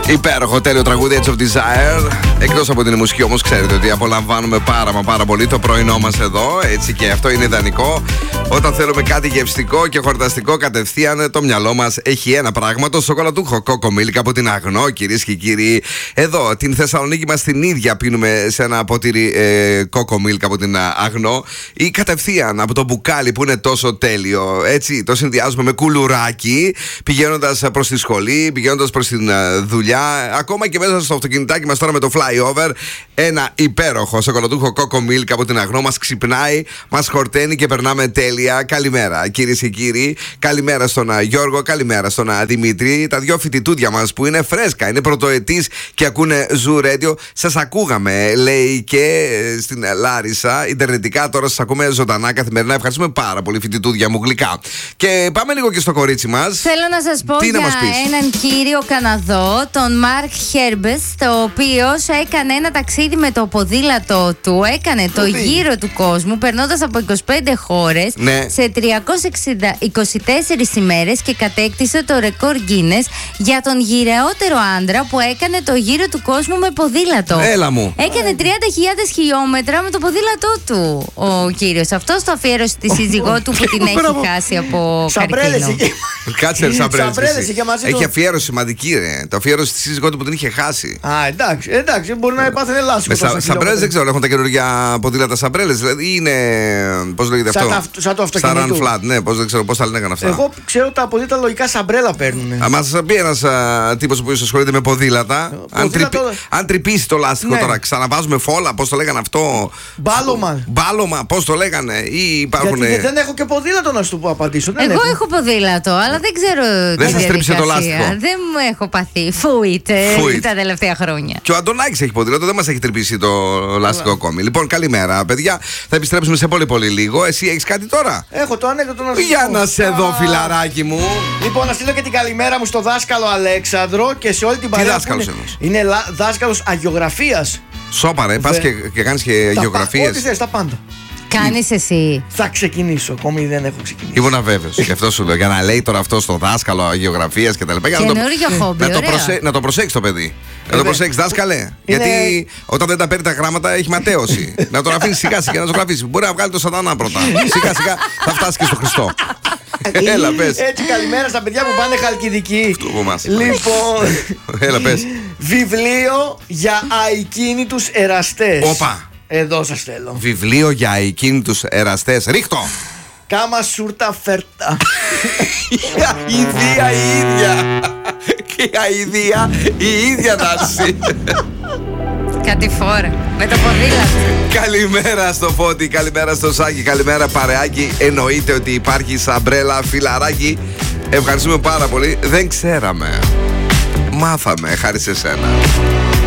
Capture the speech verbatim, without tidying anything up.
Υπέροχο, τέλειο τραγούδι, Edge of Desire. Εκτός από την μουσική όμως, ξέρετε ότι απολαμβάνουμε πάρα μα πάρα πολύ το πρωινό μας εδώ. Έτσι, και αυτό είναι ιδανικό. Όταν θέλουμε κάτι γευστικό και χορταστικό, κατευθείαν το μυαλό μας έχει ένα πράγμα: το σοκολατούχο Coco Milk από την Αγνό, κυρίες και κύριοι. Εδώ, την Θεσσαλονίκη μας την ίδια πίνουμε σε ένα ποτήρι ε, Coco Milk από την Αγνό, ή κατευθείαν από το μπουκάλι που είναι τόσο τέλειο. Έτσι, το συνδυάζουμε με κουλουράκι, πηγαίνοντας προς τη σχολή, πηγαίνοντας προς την δουλειά. Ακόμα και μέσα στο αυτοκινητάκι μας τώρα με το flyover, ένα υπέροχο σοκολατούχο Coco Milk από την Αγνό μας ξυπνάει, μας χορταίνει και περνάμε τέλεια. Καλημέρα, κυρίες και κύριοι. Καλημέρα στον Γιώργο, καλημέρα στον Δημήτρη. Τα δυο φοιτητούδια μας που είναι φρέσκα, είναι πρωτοετής και ακούνε Zoo Radio. Σας ακούγαμε, λέει, και στην Λάρισα. Ιντερνετικά τώρα σας ακούμε ζωντανά καθημερινά. Ευχαριστούμε πάρα πολύ, φοιτητούδια μου γλυκά. Και πάμε λίγο και στο κορίτσι μας. Θέλω να σας πω Τι για να μας πεις? έναν κύριο Καναδό, τον Μαρκ Χέρμπες, το οποίο έκανε ένα ταξίδι με το ποδήλατο του. Έκανε το γύρο του κόσμου, περνώντας από είκοσι πέντε χώρες, ναι, σε τριακόσιες είκοσι τέσσερις ημέρες, και κατέκτησε το ρεκόρ Guinness για τον γυρεότερο άντρα που έκανε το γύρο του κόσμου με ποδήλατο. Έλα μου. Έκανε τριάντα χιλιάδες χιλιόμετρα με το ποδήλατό του ο κύριος. Αυτό το αφιέρωσε στη σύζυγό του που την έχει χάσει από καρκίνο. Κάτσε, Σαμπρέλες είχε μαζί του. Έχει αφιέρωση σημαντική, ρε. Το αφιέρωση στη σύζυγό του που την είχε χάσει. Α, εντάξει, εντάξει, μπορεί να πάθαινε λάσπη. Με σαμπρέλες δεν ξέρω, έχουν τα καινούργια ποδήλατα σαμπρέλες. Δηλαδή είναι. Πώς λέγεται αυτό? Σαν, σαν το αυτοκίνητο. Σαν run flat, ναι, πώς δεν ξέρω πώς τα λέγανε αυτά. Εγώ ξέρω τα ποδήλατα λογικά σαμπρέλα παίρνουν. Αν μας πει ένας τύπος που ασχολείται με ποδήλατα, αν, τρυπ, αν τρυπήσει το λάστιχο, ναι, τώρα, ξαναβάζουμε φόλα, πώς το λέγανε αυτό? Μπάλωμα. Μπάλωμα, πώς το λέγανε? Ή υπάρχουν. Γιατί δεν έχω και ποδήλατο να σου πω απαντήσω. Εγώ έχω. έχω ποδήλατο, αλλά δεν ξέρω. Δεν σας τρίψε το λάστιχο? Δεν μου έχω παθεί. Φούιτε τα τελευταία χρόνια. Και ο Αντωνάκης έχει ποδήλατο, δεν μας έχει τρυπήσει το λάστιχο ακόμη. Λοιπόν, καλημέρα, παιδιά. Θα επιστρέψουμε σε πολύ πολύ λίγο. Εσύ έχεις κάτι τώρα? Έχω το ανέκδοτο να σου πω. Για να σε δω, φιλαράκι μου. Λοιπόν, να στείλω και την καλημέρα μου στο δάσκαλο Αλέξανδρο και σε όλη την παρέα. Τι δάσκαλος είναι, εννοείς? είναι δάσκαλος αγιογραφίας. Σώπα, ρε, πας και, και κάνεις και αγιογραφίες. Ό,τι θες, τα πάντα. Κάνεις εσύ? Θα ξεκινήσω, ακόμη δεν έχω ξεκινήσει. Ήμουν αβέβαιος. Γι' αυτό σου λέω. Για να λέει τώρα αυτό στο δάσκαλο αγιογραφίας και τα λοιπά. Καινούργιο χόμπι, να, το ωραία. προσε... να το προσέξει το παιδί. Ε, να το προσέξει, δάσκαλε. Είναι... Γιατί όταν δεν τα παίρνει τα γράμματα έχει ματέωση. Να τον αφήσει σιγά σιγά να ζωγραφίσει. Μπορεί να βγάλει το σατανά πρώτα. Σιγά σιγά θα φτάσει και στο Χριστό. Έλα, πες. Έτσι, καλημέρα στα παιδιά που πάνε Χαλκιδική. Λοιπόν, έλα, πες. Βιβλίο για αικίνητους εραστές. Όπα. Εδώ σας θέλω. Βιβλίο για αικίνητους εραστές. Ρίχτω. Κάμα σούρτα φέρτα. Η αηδία η ίδια. Και η αηδία η ίδια δάση. Κάτι φορά με το ποδήλατο. Καλημέρα στο Φώτη, καλημέρα στο Σάκη, καλημέρα παρεάκι. Εννοείται ότι υπάρχει σαμπρέλα, φιλαράκι. Ευχαριστούμε πάρα πολύ. Δεν ξέραμε. Μάθαμε χάρη σε σένα.